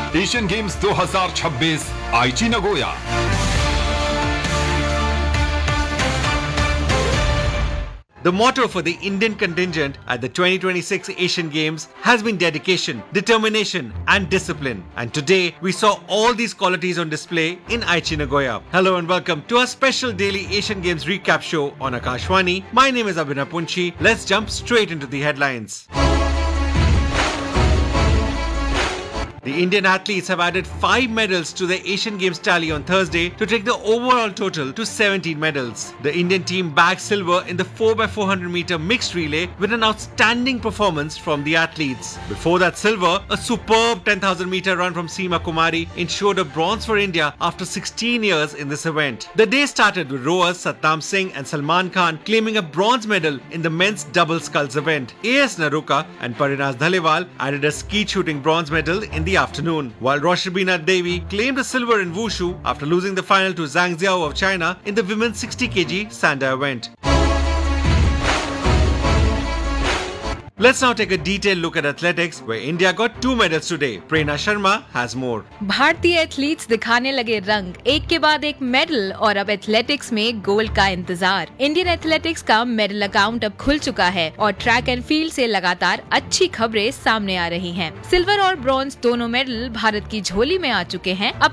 Asian games 2026 आईची Nagoya. The motto for the Indian contingent at the 2026 Asian Games has been dedication, determination and discipline. And today we saw all these qualities on display in Aichi Nagoya. Hello and welcome to our special daily Asian Games recap show on Akashvani. My name is Abhinav Punchi. Let's jump straight into the headlines. The Indian athletes have added 5 medals to the Asian Games tally on Thursday to take the overall total to 17 medals. The Indian team bagged silver in the 4x400 meter mixed relay with an outstanding performance from the athletes. Before that silver, a superb 10,000 meter run from Seema Kumari ensured a bronze for India after 16 years in this event. The day started with rowers Satnam Singh and Salman Khan claiming a bronze medal in the men's double sculls event. A.S. Naruka and Parinaz Dhaliwal added a skeet shooting bronze medal in the afternoon, while Roshbina Devi claimed a silver in wushu after losing the final to Zhang Ziao of China in the women's 60 kg Sanda event. Let's now take a detailed look at athletics, where India got 2 medals today. Prerna Sharma has more. भारतीय athletes दिखाने लगे रंग, एक के बाद एक medal और अब एथलेटिक्स में गोल्ड का इंतजार। इंडियन एथलेटिक्स का मेडल अकाउंट अब खुल चुका है और ट्रैक एंड फील्ड से लगातार अच्छी खबरें सामने आ रही हैं। सिल्वर और ब्रॉन्ज दोनों मेडल भारत की झोली में आ चुके हैं। अब